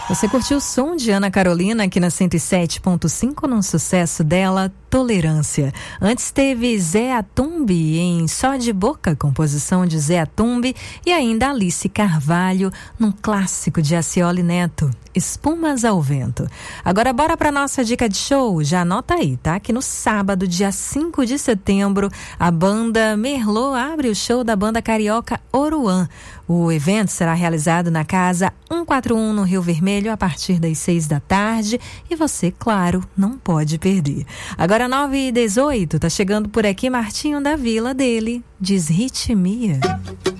Você curtiu o som de Ana Carolina aqui na 107.5 num sucesso dela, Tolerância. Antes teve Zé Atumbi em Só de Boca, composição de Zé Atumbi, e ainda Alice Carvalho num clássico de Acioli Neto, Espumas ao Vento. Agora bora pra nossa dica de show, já anota aí, tá? Que no sábado, dia 5 de setembro, a banda Merlot abre o show da banda carioca Oruan. O evento será realizado na Casa 141 no Rio Vermelho a partir das 6 da tarde e você, claro, não pode perder. Agora 9h18, tá chegando por aqui Martinho da Vila dele, Desritmia.